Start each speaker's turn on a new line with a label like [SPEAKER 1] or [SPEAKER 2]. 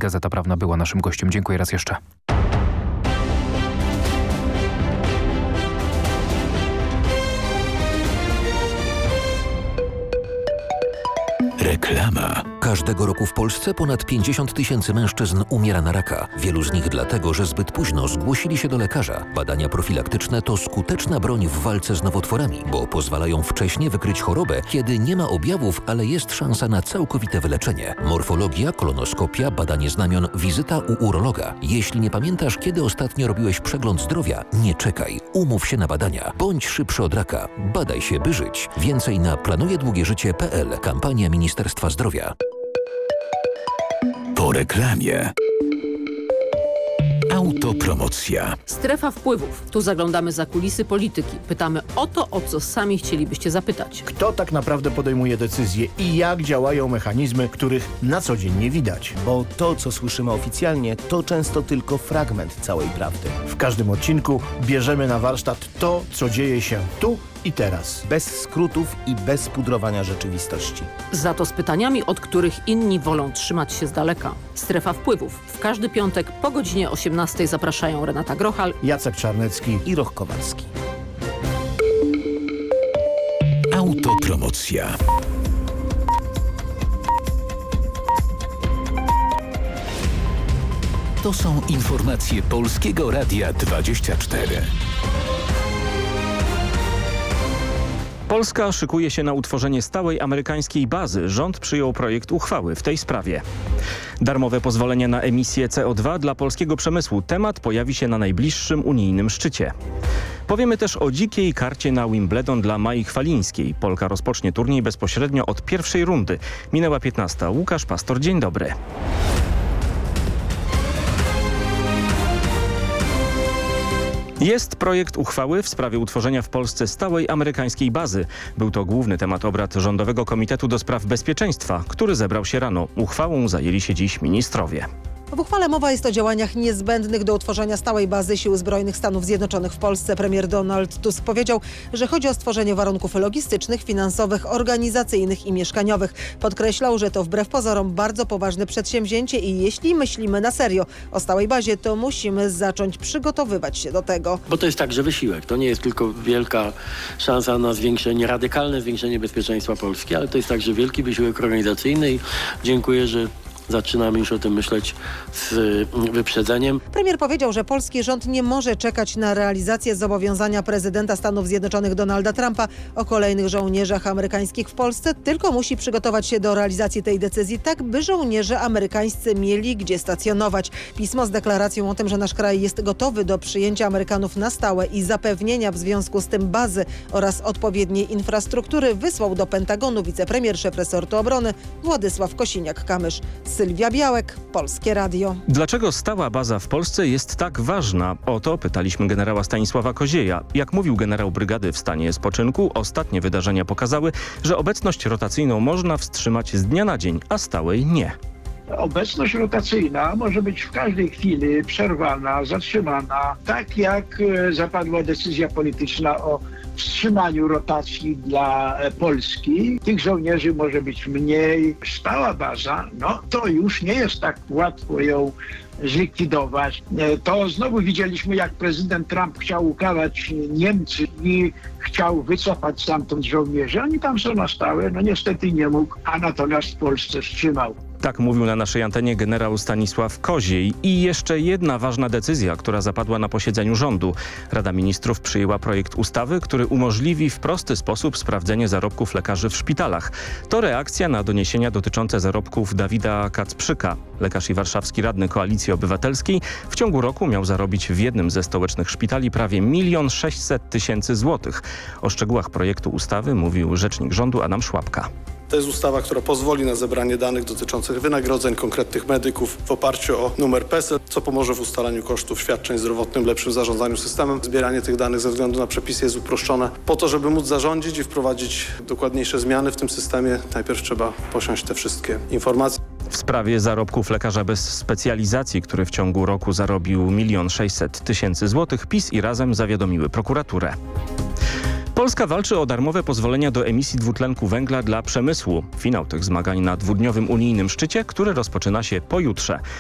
[SPEAKER 1] Gazeta Prawna była naszym gościem. Dziękuję raz jeszcze.
[SPEAKER 2] Reklama. Każdego roku w Polsce ponad 50 000 mężczyzn umiera na raka. Wielu z nich dlatego, że zbyt późno zgłosili się do lekarza. Badania profilaktyczne to skuteczna broń w walce z nowotworami, bo pozwalają wcześnie wykryć chorobę, kiedy nie ma objawów, ale jest szansa na całkowite wyleczenie. Morfologia, kolonoskopia, badanie znamion, wizyta u urologa. Jeśli nie pamiętasz, kiedy ostatnio robiłeś przegląd zdrowia, nie czekaj. Umów się na badania. Bądź szybszy od raka. Badaj się, by żyć. Więcej na planujedługieżycie.pl. Kampania Ministerstwa Zdrowia. Po reklamie. Autopromocja.
[SPEAKER 3] Strefa wpływów. Tu zaglądamy za kulisy polityki. Pytamy o to, o co sami chcielibyście zapytać.
[SPEAKER 4] Kto tak naprawdę podejmuje decyzje i jak działają mechanizmy, których na co dzień nie widać?
[SPEAKER 5] Bo to, co słyszymy oficjalnie, to często tylko fragment całej prawdy.
[SPEAKER 4] W każdym odcinku bierzemy na warsztat to, co dzieje się tu i teraz.
[SPEAKER 5] Bez skrótów i bez pudrowania rzeczywistości.
[SPEAKER 3] Za to z pytaniami, od których inni wolą trzymać się z daleka. Strefa wpływów. W każdy piątek po godzinie 18 zapraszają Renata Grochal,
[SPEAKER 4] Jacek Czarnecki
[SPEAKER 5] i Roch Kowalski.
[SPEAKER 2] Autopromocja. To są informacje Polskiego Radia 24.
[SPEAKER 6] Polska szykuje się na utworzenie stałej amerykańskiej bazy. Rząd przyjął projekt uchwały w tej sprawie. Darmowe pozwolenia na emisję CO2 dla polskiego przemysłu. Temat pojawi się na najbliższym unijnym szczycie. Powiemy też o dzikiej karcie na Wimbledon dla Mai Chwalińskiej. Polka rozpocznie turniej bezpośrednio od pierwszej rundy. Minęła 15. Łukasz Pastor, dzień dobry. Jest projekt uchwały w sprawie utworzenia w Polsce stałej amerykańskiej bazy. Był to główny temat obrad Rządowego Komitetu do Spraw Bezpieczeństwa, który zebrał się rano. Uchwałą zajęli się dziś ministrowie.
[SPEAKER 7] W uchwale mowa jest o działaniach niezbędnych do utworzenia stałej bazy Sił Zbrojnych Stanów Zjednoczonych w Polsce. Premier Donald Tusk powiedział, że chodzi o stworzenie warunków logistycznych, finansowych, organizacyjnych i mieszkaniowych. Podkreślał, że to wbrew pozorom bardzo poważne przedsięwzięcie i jeśli myślimy na serio o stałej bazie, to musimy zacząć przygotowywać się do tego.
[SPEAKER 8] Bo to jest także wysiłek. To nie jest tylko wielka szansa na zwiększenie, radykalne zwiększenie bezpieczeństwa Polski, ale to jest także wielki wysiłek organizacyjny i dziękuję, że zaczynamy już o tym myśleć z wyprzedzeniem.
[SPEAKER 7] Premier powiedział, że polski rząd nie może czekać na realizację zobowiązania prezydenta Stanów Zjednoczonych Donalda Trumpa o kolejnych żołnierzach amerykańskich w Polsce, tylko musi przygotować się do realizacji tej decyzji tak, by żołnierze amerykańscy mieli gdzie stacjonować. Pismo z deklaracją o tym, że nasz kraj jest gotowy do przyjęcia Amerykanów na stałe i zapewnienia w związku z tym bazy oraz odpowiedniej infrastruktury wysłał do Pentagonu wicepremier, szef resortu obrony Władysław Kosiniak-Kamysz. Sylwia Białek, Polskie Radio.
[SPEAKER 6] Dlaczego stała baza w Polsce jest tak ważna? O to pytaliśmy generała Stanisława Kozieja. Jak mówił generał brygady w stanie spoczynku, ostatnie wydarzenia pokazały, że obecność rotacyjną można wstrzymać z dnia na dzień, a stałej nie.
[SPEAKER 9] Obecność rotacyjna może być w każdej chwili przerwana, zatrzymana, tak jak zapadła decyzja polityczna o wstrzymaniu rotacji dla Polski. Tych żołnierzy może być mniej. Stała baza, to już nie jest tak łatwo ją zlikwidować. To znowu widzieliśmy, jak prezydent Trump chciał ukarać Niemcy i chciał wycofać stamtąd żołnierzy. Oni tam są na stałe, niestety nie mógł, a natomiast w Polsce wstrzymał.
[SPEAKER 6] Tak mówił na naszej antenie generał Stanisław Koziej. I jeszcze jedna ważna decyzja, która zapadła na posiedzeniu rządu. Rada Ministrów przyjęła projekt ustawy, który umożliwi w prosty sposób sprawdzenie zarobków lekarzy w szpitalach. To reakcja na doniesienia dotyczące zarobków Dawida Kacprzyka. Lekarz i warszawski radny Koalicji Obywatelskiej w ciągu roku miał zarobić w jednym ze stołecznych szpitali prawie 1 600 000 złotych. O szczegółach projektu ustawy mówił rzecznik rządu Adam Szłapka.
[SPEAKER 10] To jest ustawa, która pozwoli na zebranie danych dotyczących wynagrodzeń konkretnych medyków w oparciu o numer PESEL, co pomoże w ustalaniu kosztów świadczeń zdrowotnych, lepszym zarządzaniu systemem. Zbieranie tych danych ze względu na przepisy jest uproszczone. Po to, żeby móc zarządzić i wprowadzić dokładniejsze zmiany w tym systemie, najpierw trzeba posiąść te wszystkie informacje.
[SPEAKER 6] W sprawie zarobków lekarza bez specjalizacji, który w ciągu roku zarobił 1 600 000 złotych, PiS i Razem zawiadomiły prokuraturę. Polska walczy o darmowe pozwolenia do emisji dwutlenku węgla dla przemysłu. Finał tych zmagań na dwudniowym unijnym szczycie, który rozpoczyna się pojutrze.